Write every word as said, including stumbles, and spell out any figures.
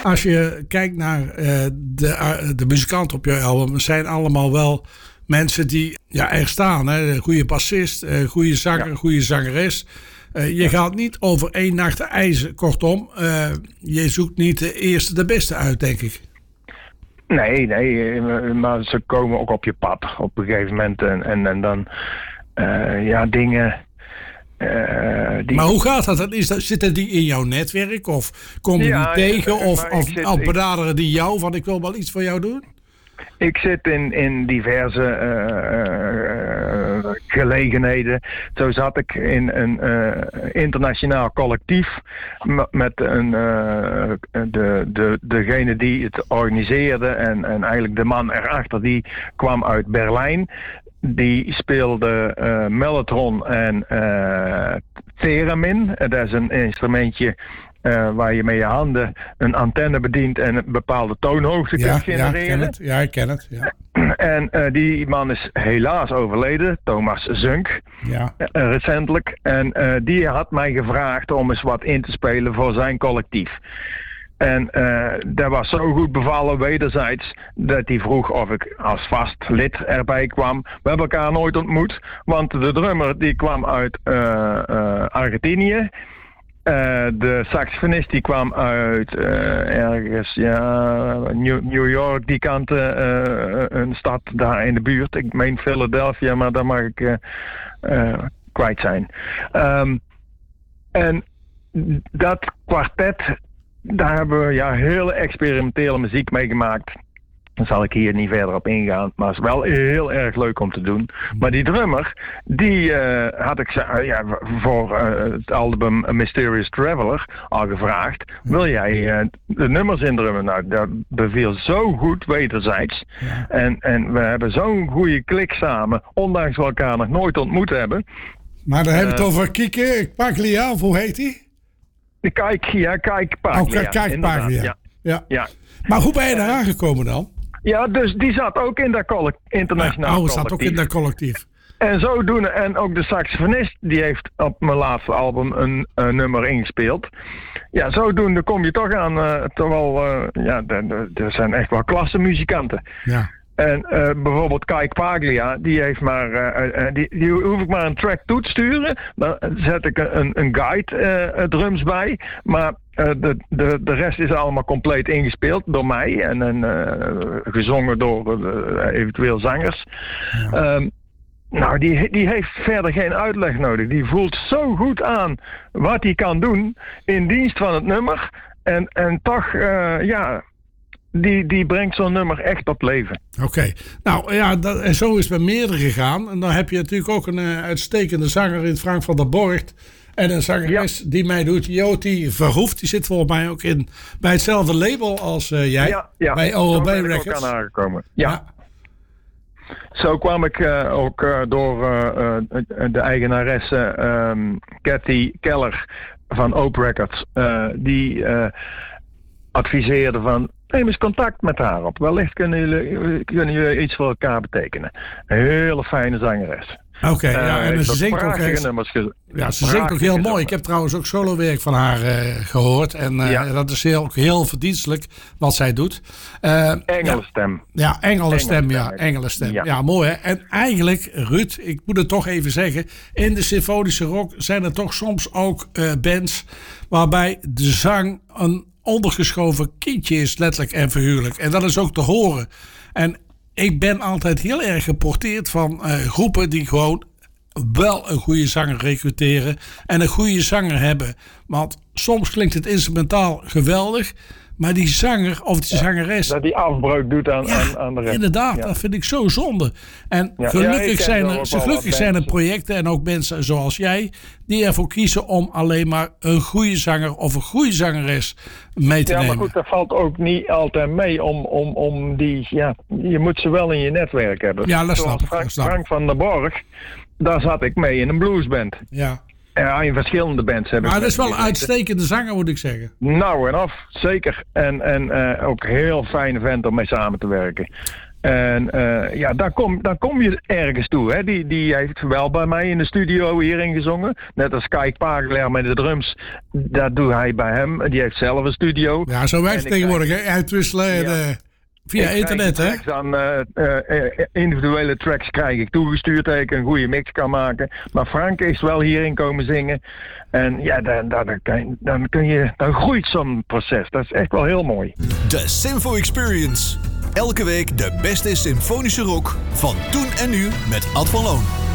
als je kijkt naar uh, de, uh, de muzikanten op je album, zijn allemaal wel mensen die ja, er staan. Hè? Een goede bassist, een goede zanger, een goede zangeres. Uh, je ja. gaat niet over één nacht ijzer. Kortom, uh, je zoekt niet de eerste de beste uit, denk ik. Nee, nee, maar ze komen ook op je pad op een gegeven moment. En, en, en dan, uh, ja, dingen... Uh, die... Maar hoe gaat dat? Is dat? Zitten die in jouw netwerk? Of kom je ja, die tegen? Ja, of of, zit, of benaderen ik... die jou van ik wil wel iets voor jou doen? Ik zit in, in diverse uh, uh, gelegenheden. Zo zat ik in een uh, internationaal collectief m- met een, uh, de, de, degene die het organiseerde en, en eigenlijk de man erachter, die kwam uit Berlijn. Die speelde uh, mellotron en uh, theremin. Dat is een instrumentje uh, waar je met je handen een antenne bedient en een bepaalde toonhoogte ja, kunt genereren. Ja, ik ken het. Ja, ik ken het. Ja. En uh, die man is helaas overleden, Thomas Zunk, ja. uh, recentelijk. En uh, die had mij gevraagd om eens wat in te spelen voor zijn collectief. En uh, dat was zo goed bevallen wederzijds dat hij vroeg of ik als vast lid erbij kwam. We hebben elkaar nooit ontmoet, want de drummer die kwam uit uh, uh, Argentinië. Uh, de saxofonist die kwam uit uh, ergens, ja, New, New York, die kant, uh, een stad daar in de buurt. Ik meen Philadelphia, maar daar mag ik uh, uh, kwijt zijn. Um, en dat kwartet, daar hebben we ja, hele experimentele muziek mee gemaakt. Daar zal ik hier niet verder op ingaan, maar het is wel heel erg leuk om te doen. Maar die drummer, die uh, had ik uh, ja, voor uh, het album A Mysterious Traveler al gevraagd. Wil jij uh, de nummers indrummen? Nou, dat beviel zo goed wederzijds. Ja. En, en we hebben zo'n goede klik samen, ondanks we elkaar nog nooit ontmoet hebben. Maar dan uh, hebben we het over Kike Paglia, of hoe heet die? De Kijk, ja, Kijk Paglia. Oh, Kijk Paglia. Ja. Ja. Ja. Maar hoe ben je daar aangekomen dan? Ja, dus die zat ook in dat collect- internationaal ja, oh, collectief. zat ook in dat collectief. En zodoende, en ook de saxofonist, die heeft op mijn laatste album een, een nummer ingespeeld. Ja, zodoende kom je toch aan, uh, terwijl, uh, ja, er zijn echt wel klasse muzikanten. Ja. En uh, bijvoorbeeld Kijk Paglia, die heeft maar, uh, uh, die, die hoef ik maar een track toe te sturen. Dan zet ik een, een guide uh, drums bij, maar uh, de, de, de rest is allemaal compleet ingespeeld door mij en, en uh, gezongen door uh, eventueel zangers. Ja. Um, nou, die, die heeft verder geen uitleg nodig. Die voelt zo goed aan wat hij kan doen in dienst van het nummer. En, en toch, uh, ja... Die, die brengt zo'n nummer echt op leven. Oké. Okay. Nou ja, dat, en zo is het bij meerdere gegaan. En dan heb je natuurlijk ook een uh, uitstekende zanger in Frank van der Borgt. En een zangeres ja. die mij doet, Joti Verhoef. Die zit volgens mij ook in bij hetzelfde label als uh, jij. Ja, ja. Bij O L B Records. Ook aan aangekomen. Ja. ja. Zo kwam ik uh, ook uh, door uh, uh, de eigenaresse um, Cathy Keller van Oak Records. Uh, die uh, adviseerde van... Neem eens contact met haar op. Wellicht kunnen jullie, kunnen jullie iets voor elkaar betekenen. Een hele fijne zangeres. Oké, okay, ja, uh, en ze zingt ook, ge- ja, ze zingt ook heel mooi. Ik heb trouwens ook solowerk van haar uh, gehoord. En uh, ja. dat is heel, heel verdienstelijk wat zij doet. Uh, Engelenstem. Ja, ja engelenstem, ja. Engelenstem. Ja. ja, mooi hè. En eigenlijk, Ruud, ik moet het toch even zeggen. In de symfonische rock zijn er toch soms ook uh, bands waarbij de zang een ondergeschoven kindje is, letterlijk en figuurlijk. En dat is ook te horen. En ik ben altijd heel erg geporteerd van uh, groepen die gewoon wel een goede zanger recruteren en een goede zanger hebben. Want soms klinkt het instrumentaal geweldig, maar die zanger of die ja, zangeres... Dat die afbreuk doet aan, ja, aan, aan de rest. Inderdaad, ja. dat vind ik zo zonde. En ja, gelukkig, ja, zijn, er, gelukkig zijn er projecten en ook mensen zoals jij die ervoor kiezen om alleen maar een goede zanger of een goede zangeres mee te ja, nemen. Ja, maar goed, dat valt ook niet altijd mee om, om, om die... Ja, je moet ze wel in je netwerk hebben. Ja, dat snap ik. Frank, dat snap Frank van der Borg, daar zat ik mee in een bluesband. Ja. Ja, in verschillende bands hebben. Maar dat is wel een uitstekende zanger, moet ik zeggen. Nou en af, zeker. En, en uh, ook heel fijne vent om mee samen te werken. En uh, ja, daar kom, daar kom je ergens toe. Hè. Die, die heeft wel bij mij in de studio hierin gezongen. Net als Kijk Pagelaar met de drums. Dat doet hij bij hem. Die heeft zelf een studio. Ja, zo werkt het tegenwoordig. Krijg... Uitwisselen ja. uh, via ik internet, hè? Dan uh, uh, individuele tracks krijg ik toegestuurd. Dat ik een goede mix kan maken. Maar Frank is wel hierin komen zingen. En ja, dan, dan, dan, dan, kun je, dan groeit zo'n proces. Dat is echt wel heel mooi. De Simfo Experience. Elke week de beste symfonische rock van toen en nu met Ad van Loon.